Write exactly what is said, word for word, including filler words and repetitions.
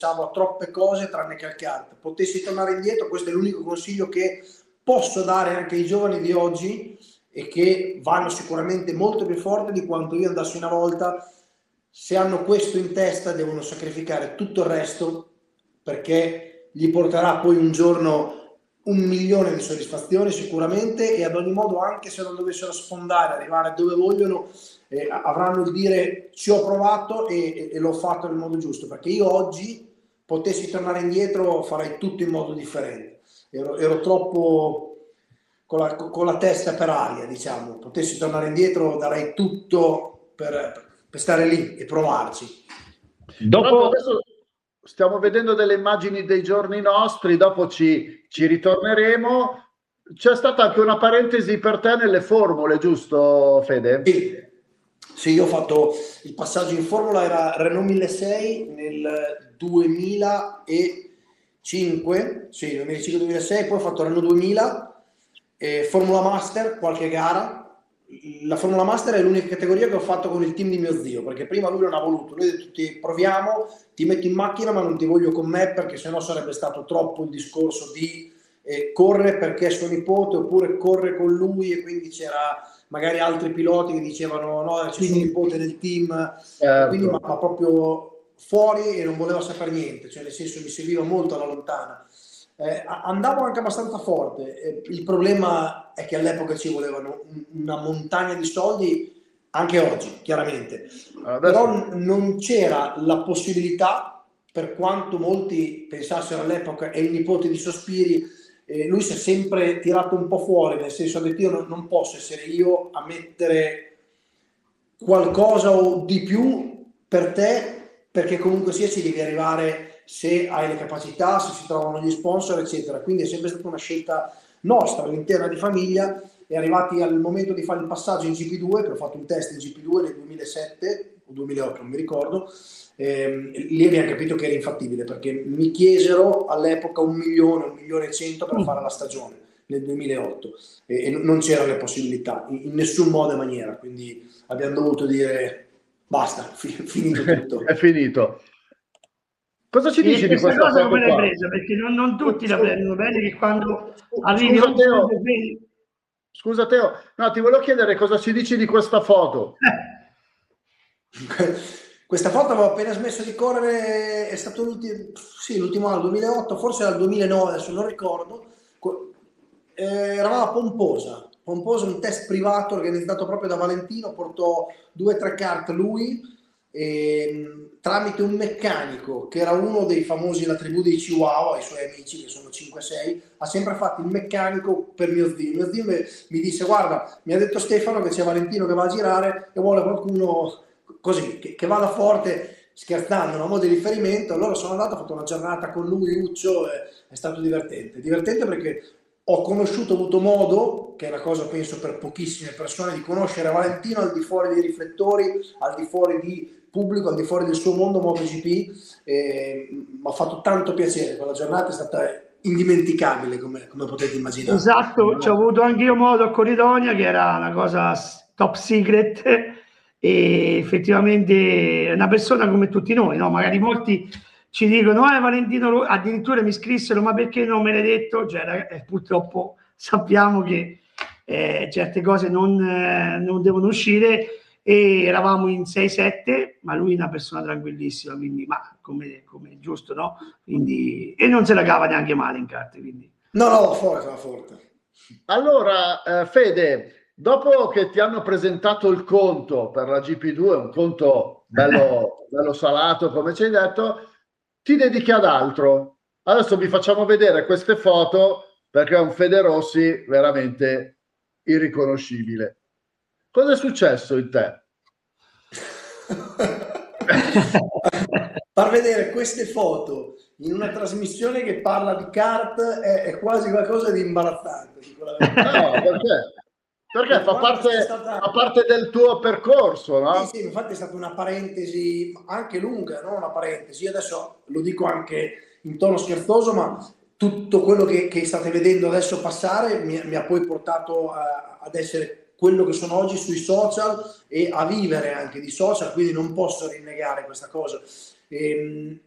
pensavo a troppe cose tranne che al kart. Potessi tornare indietro, questo è l'unico consiglio che posso dare anche ai giovani di oggi e che vanno sicuramente molto più forte di quanto io andassi una volta. Se hanno questo in testa devono sacrificare tutto il resto, perché gli porterà poi un giorno un milione di soddisfazioni sicuramente, e ad ogni modo, anche se non dovessero sfondare, arrivare dove vogliono, eh, avranno il dire ci ho provato e, e, e l'ho fatto nel modo giusto. Perché io oggi, potessi tornare indietro, farei tutto in modo differente. Ero, ero troppo con la, con la testa per aria, diciamo. Potessi tornare indietro, darei tutto per, per stare lì e provarci. Dopo adesso stiamo vedendo delle immagini dei giorni nostri, dopo ci, ci ritorneremo. C'è stata anche una parentesi per te nelle formule, giusto Fede? Sì. Sì, io ho fatto il passaggio in formula, era Renault milleseicento nel duemilacinque, sì, duemilacinque duemilasei, poi ho fatto Renault duemila, eh, Formula Master, qualche gara. La Formula Master è l'unica categoria che ho fatto con il team di mio zio, perché prima lui non ha voluto, lui ha detto ti proviamo, ti metto in macchina ma non ti voglio con me, perché sennò sarebbe stato troppo il discorso di eh, corre perché è suo nipote, oppure corre con lui, e quindi c'era magari altri piloti che dicevano no, c'è suo nipote nel team, certo. Quindi ma, ma proprio fuori, e non voleva sapere niente, cioè nel senso mi seguiva molto alla lontana. Eh, andavo anche abbastanza forte, eh, il problema è che all'epoca ci volevano una montagna di soldi, anche oggi chiaramente, Adesso... però non c'era la possibilità, per quanto molti pensassero all'epoca è il nipote di Sospiri, eh, lui si è sempre tirato un po' fuori, nel senso che io non, non posso essere io a mettere qualcosa o di più per te, perché comunque sia ci devi arrivare se hai le capacità, se si trovano gli sponsor eccetera. Quindi è sempre stata una scelta nostra all'interno di famiglia, e arrivati al momento di fare il passaggio in G P due, che ho fatto un test in G P due nel duemilasette o duemilaotto, non mi ricordo, ehm, lì abbiamo capito che era infattibile, perché mi chiesero all'epoca un milione, un milione e cento per fare la stagione nel duemilaotto, e, e non c'erano le possibilità in, in nessun modo e maniera, quindi abbiamo dovuto dire basta, fi, finito tutto. È finito. Cosa ci dici e di questa cosa foto come l'hai qua? presa? Perché non, non tutti la prendono bene, che quando arrivi Scusa a un Teo, punto che... scusa Teo, no, ti volevo chiedere cosa ci dici di questa foto. Questa foto avevo appena smesso di correre, è stato l'ultimo, sì, l'ultimo anno, duemilaotto, forse era il duemilanove, adesso non ricordo. Eh, eravamo a Pomposa, Pomposa, un test privato organizzato proprio da Valentino, portò due o tre kart lui, e, tramite un meccanico che era uno dei famosi della tribù dei Chihuahua, i suoi amici che sono cinque sei, ha sempre fatto il meccanico per mio zio. Mio zio mi, mi disse guarda, mi ha detto Stefano che c'è Valentino che va a girare e vuole qualcuno così, che, che vada forte, scherzando, a modo di riferimento. Allora sono andato, ho fatto una giornata con lui, Uccio, e è stato divertente, divertente perché ho conosciuto, ho avuto modo, che è una cosa penso per pochissime persone, di conoscere Valentino al di fuori dei riflettori, al di fuori di pubblico, al di fuori del suo mondo MotoGP. Mi ha fatto tanto piacere, quella giornata è stata indimenticabile, come, come potete immaginare. Esatto, ci ho avuto anche io modo a Corridonia, che era una cosa top secret, e effettivamente è una persona come tutti noi, no? Magari molti ci dicono eh Valentino, addirittura mi scrissero ma perché non me l'hai detto, cioè, eh, purtroppo sappiamo che eh, certe cose non, eh, non devono uscire, e eravamo in sei sette, ma lui è una persona tranquillissima, quindi ma come, come giusto, no? Quindi, e non se la cava neanche male in carte, quindi. No, no, forte, va forte. Allora, eh, Fede, dopo che ti hanno presentato il conto per la G P due, un conto bello, bello salato, come ci hai detto, ti dedichi ad altro. Adesso vi facciamo vedere queste foto perché è un Fede Rossi veramente irriconoscibile. Cosa è successo in te? Far vedere queste foto in una trasmissione che parla di kart è, è quasi qualcosa di imbarazzante. Dico la verità. No, perché? Perché fa parte, stata... fa parte del tuo percorso, no? Sì, sì, infatti è stata una parentesi anche lunga, non una parentesi. Io adesso lo dico anche in tono scherzoso, ma tutto quello che, che state vedendo adesso passare mi, mi ha poi portato a, ad essere quello che sono oggi sui social e a vivere anche di social, quindi non posso rinnegare questa cosa. E,